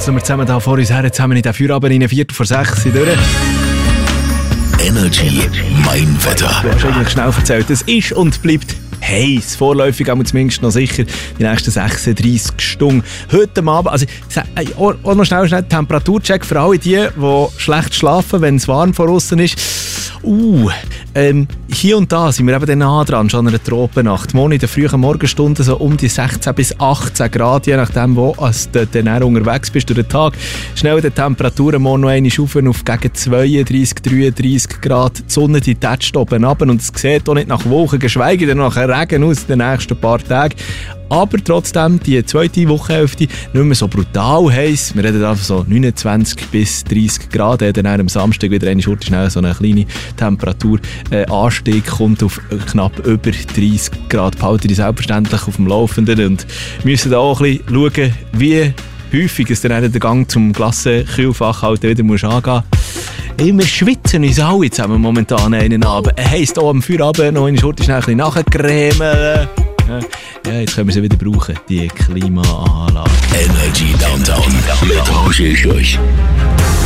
purzeln wir zusammen da vor uns her. Jetzt haben wir in den Feierabend in 5:45 durch. Energy, mein Wetter. Du hast eigentlich schnell erzählt, es ist und bleibt heiß. Vorläufig haben wir zumindest noch sicher die nächsten 36 Stunden. Heute Abend, also auch noch schnell Temperaturcheck für alle die schlecht schlafen, wenn es warm von außen ist. Hier und da sind wir eben nah dran, schon an einer Tropennacht. Morgen in den frühen Morgenstunden so um die 16 bis 18 Grad, je nachdem, wo du dann unterwegs bist durch den Tag. Schnell die Temperaturen morgen noch einmal auf gegen 32, 33 Grad. Die Sonne die tätscht oben runter und es sieht auch nicht nach Wochen, geschweige denn nach Regen aus in den nächsten paar Tagen. Aber trotzdem, die zweite Wochenhälfte nicht mehr so brutal heiß. Wir reden einfach so 29 bis 30 Grad. Dann am Samstag wieder eine Schurte schnell so eine kleine Temperaturanstieg kommt auf knapp über 30 Grad. Behalten die selbstverständlich auf dem Laufenden und müssen da auch ein bisschen schauen, wie häufig es dann der Gang zum Glassenkühlfach halt wieder muss angehen. Wir schwitzen uns alle zusammen momentan einen Abend. Heisst auch am Feierabend noch eine Schurte schnell ein bisschen nachcremen. Ja, jetzt können wir sie wieder brauchen, die Klimaanlage. Energy Downtown mit Roger Schurch.